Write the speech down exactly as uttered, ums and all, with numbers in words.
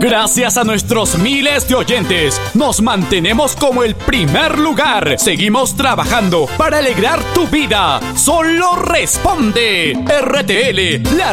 Gracias a nuestros miles de oyentes, nos mantenemos como el primer lugar. Seguimos trabajando para alegrar tu vida. Solo responde. R T L, la